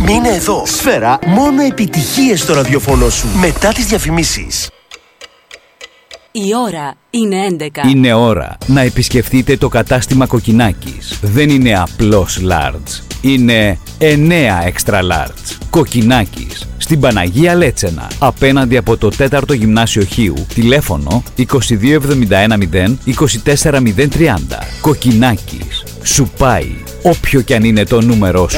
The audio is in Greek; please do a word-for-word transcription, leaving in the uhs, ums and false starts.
Μείνε εδώ. Σφαίρα, μόνο επιτυχίες στο ραδιοφωνό σου. Μετά τις διαφημίσεις. Η ώρα είναι έντεκα. Είναι ώρα να επισκεφτείτε το κατάστημα Κοκκινάκης. Δεν είναι απλώς large. Είναι εννέα extra large. Κοκκινάκης. Στην Παναγία Λέτσενα. Απέναντι από το τέταρτο Γυμνάσιο Χίου. Τηλέφωνο είκοσι δύο εβδομήντα ένα μηδέν είκοσι τέσσερα μηδέν τριάντα. Κοκκινάκης. Σου πάει όποιο κι αν είναι το νούμερό σου.